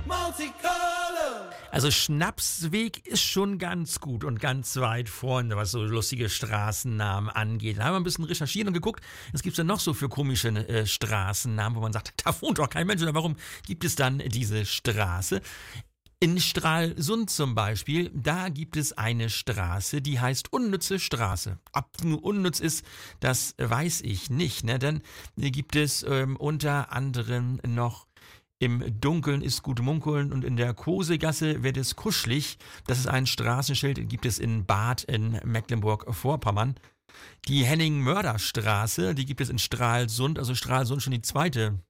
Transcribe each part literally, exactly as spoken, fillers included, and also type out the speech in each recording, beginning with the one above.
Also Schnapsweg ist schon ganz gut und ganz weit vorne, was so lustige Straßennamen angeht. Da haben wir ein bisschen recherchiert und geguckt, was gibt's denn noch so für komische äh, Straßennamen, wo man sagt, da wohnt doch kein Mensch. Oder warum gibt es dann diese Straße? In Stralsund zum Beispiel, da gibt es eine Straße, die heißt Unnütze Straße. Ob die nur unnütz ist, das weiß ich nicht, ne? Denn hier gibt es ähm, unter anderem noch im Dunkeln ist gut munkeln und in der Kosegasse wird es kuschelig. Das ist ein Straßenschild, gibt es in Bad in Mecklenburg-Vorpommern. Die Henning-Mörder-Straße, die gibt es in Stralsund, also Stralsund schon die zweite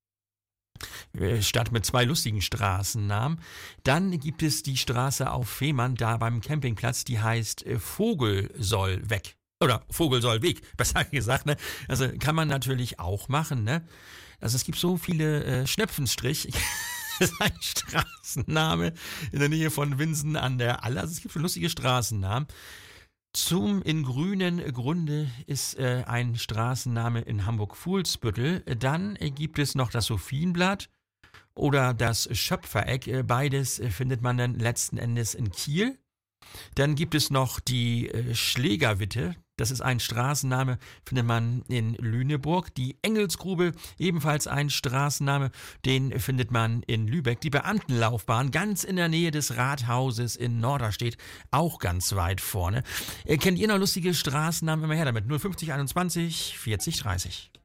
Stadt mit zwei lustigen Straßennamen. Dann gibt es die Straße auf Fehmarn, da beim Campingplatz, die heißt Vogel soll weg. Oder Vogel soll weg, besser gesagt, ne? Also kann man natürlich auch machen, ne? Also es gibt so viele äh, Schnepfenstrich. Das ist ein Straßenname in der Nähe von Winsen an der Aller. Also es gibt schon lustige Straßennamen. Zum in grünen Grunde ist äh, ein Straßenname in Hamburg-Fuhlsbüttel. Dann äh, gibt es noch das Sophienblatt oder das Schöpfereck. Äh, beides äh, findet man dann letzten Endes in Kiel. Dann gibt es noch die äh, Schlägerwitte. Das ist ein Straßenname, findet man in Lüneburg. Die Engelsgrube, ebenfalls ein Straßenname, den findet man in Lübeck. Die Beamtenlaufbahn, ganz in der Nähe des Rathauses in Norderstedt, auch ganz weit vorne. Kennt ihr noch lustige Straßennamen? Immer her damit. null fünfzig einundzwanzig vierzig dreißig.